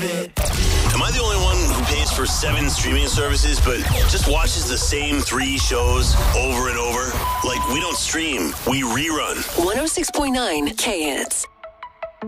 Am I the only one who pays for 7 streaming services but just watches the same 3 shows over and over? Like, we don't stream, we rerun. 106.9 K-Hits.